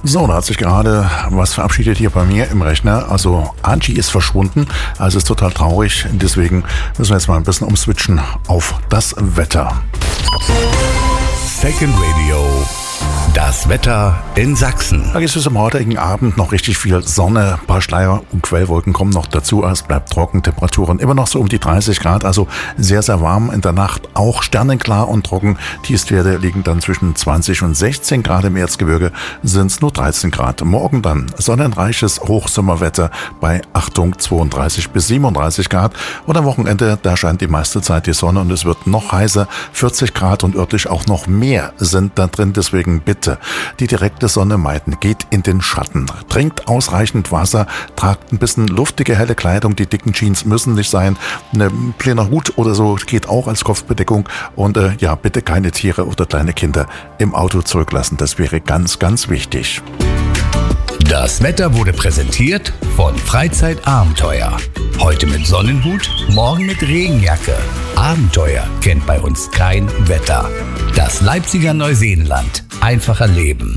So, da hat sich gerade was verabschiedet hier bei mir im Rechner. Also Angie ist verschwunden, also ist total traurig. Deswegen müssen wir jetzt mal ein bisschen umswitchen auf das Wetter. Second Radio. Das Wetter in Sachsen. Da gibt es am heutigen Abend noch richtig viel Sonne. Ein paar Schleier und Quellwolken kommen noch dazu. Es bleibt trocken, Temperaturen immer noch so um die 30 Grad. Also sehr, sehr warm. In der Nacht auch sternenklar und trocken. Tiefstwerte liegen dann zwischen 20 und 16 Grad. Im Erzgebirge sind es nur 13 Grad. Morgen dann sonnenreiches Hochsommerwetter bei Achtung 32 bis 37 Grad. Und am Wochenende, da scheint die meiste Zeit die Sonne und es wird noch heißer. 40 Grad und örtlich auch noch mehr sind da drin. Deswegen bitte die direkte Sonne meiden, geht in den Schatten, trinkt ausreichend Wasser, tragt ein bisschen luftige, helle Kleidung, die dicken Jeans müssen nicht sein, ein kleiner Hut oder so geht auch als Kopfbedeckung und bitte keine Tiere oder kleine Kinder im Auto zurücklassen, das wäre ganz, ganz wichtig. Das Wetter wurde präsentiert von Freizeitabenteuer. Heute mit Sonnenhut, morgen mit Regenjacke. Abenteuer kennt bei uns kein Wetter. Das Leipziger Neuseenland. Einfacher Leben.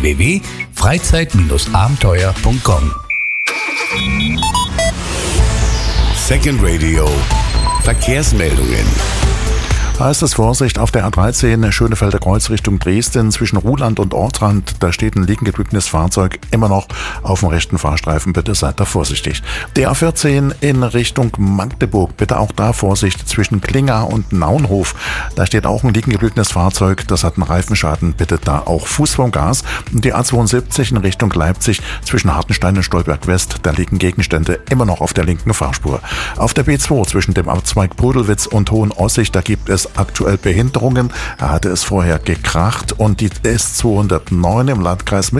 www.freizeit-abenteuer.com. Second Radio. Verkehrsmeldungen. Da ist es Vorsicht auf der A13 Schönefelder Kreuz Richtung Dresden zwischen Ruhland und Ortrand. Da steht ein liegen gebliebenes Fahrzeug immer noch auf dem rechten Fahrstreifen. Bitte seid da vorsichtig. Die A14 in Richtung Magdeburg. Bitte auch da Vorsicht zwischen Klinga und Naunhof. Da steht auch ein liegen gebliebenes Fahrzeug. Das hat einen Reifenschaden. Bitte da auch Fuß vom Gas. Und die A72 in Richtung Leipzig zwischen Hartenstein und Stolberg West. Da liegen Gegenstände immer noch auf der linken Fahrspur. Auf der B2 zwischen dem Abzweig Podelwitz und Hohenossig. Da gibt es aktuell Behinderungen. Er hatte es vorher gekracht und die S209 im Landkreis